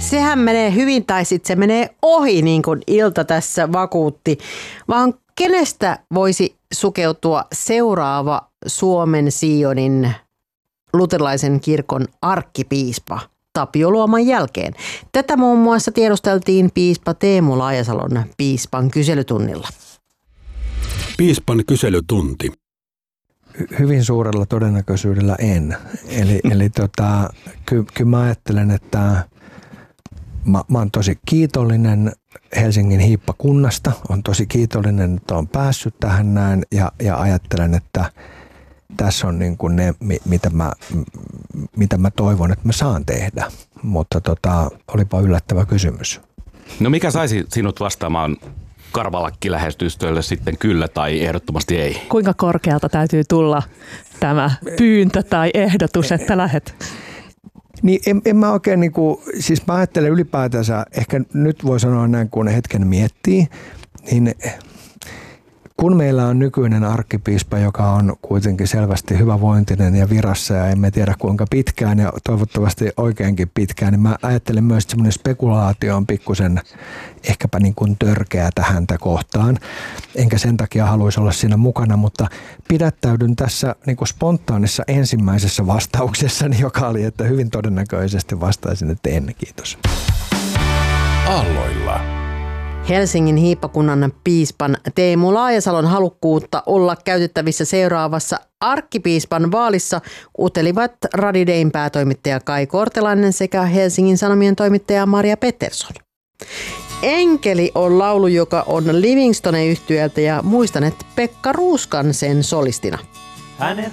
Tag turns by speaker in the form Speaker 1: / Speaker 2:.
Speaker 1: sehän menee hyvin tai sitten se menee ohi, niin kuin Ilta tässä vakuutti. Vaan kenestä voisi sukeutua seuraava Suomen Sionin luterilaisen kirkon arkkipiispa Tapio Luoman jälkeen? Tätä muun muassa tiedusteltiin piispa Teemu Laajasalon piispan kyselytunnilla.
Speaker 2: Piispan kyselytunti.
Speaker 3: Hyvin suurella todennäköisyydellä en. Eli kyllä mä ajattelen, että mä oon tosi kiitollinen Helsingin hiippakunnasta. On tosi kiitollinen, että on päässyt tähän näin ja ajattelen, että tässä on niin kuin ne, mitä mä toivon, että mä saan tehdä. Mutta olipa yllättävä kysymys.
Speaker 4: No mikä saisi sinut vastaamaan karvalakkilähetystölle sitten kyllä tai ehdottomasti ei?
Speaker 5: Kuinka korkealta täytyy tulla tämä pyyntö tai ehdotus, että lähet?
Speaker 3: Niin en mä oikein siis mä ajattelen ylipäätänsä, ehkä nyt voi sanoa näin kun hetken miettii, niin kun meillä on nykyinen arkkipiispa, joka on kuitenkin selvästi hyvävointinen ja virassa ja emme tiedä kuinka pitkään ja toivottavasti oikeinkin pitkään, niin mä ajattelen myös, että semmoinen spekulaatio on pikkusen ehkäpä niin kuin törkeää häntä kohtaan. Enkä sen takia haluaisi olla siinä mukana, mutta pidättäydyn tässä niin kuin spontaanissa ensimmäisessä vastauksessani, joka oli, että hyvin todennäköisesti vastaisin, että en, kiitos.
Speaker 2: Aalloilla.
Speaker 1: Helsingin hiippakunnan piispan Teemu Laajasalon halukkuutta olla käytettävissä seuraavassa arkkipiispan vaalissa utelivat Radidein päätoimittaja Kai Kortelainen sekä Helsingin Sanomien toimittaja Maria Pettersson. Enkeli on laulu, joka on Livingstone-yhtyöltä ja muistanet Pekka Ruuskan sen solistina.
Speaker 6: Hänet